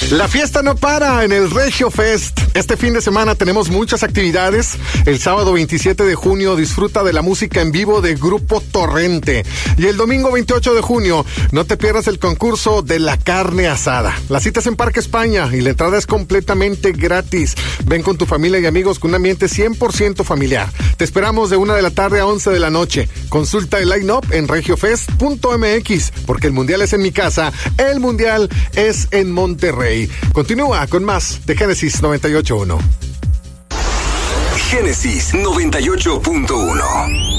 La fiesta no para en el Regio Fest. Este fin de semana tenemos muchas actividades. El sábado 27 de junio disfruta de la música en vivo de Grupo Torrente. Y el domingo 28 de junio no te pierdas el concurso de la carne asada. La cita es en Parque España y la entrada es completamente gratis. Ven con tu familia y amigos con un ambiente 100% familiar. Te esperamos de 1 de la tarde a 11 de la noche. Consulta el line-up en regiofest.mx, porque el mundial es en mi casa, el mundial es en Monterrey. Continúa con más de Génesis 98.1. Génesis 98.1.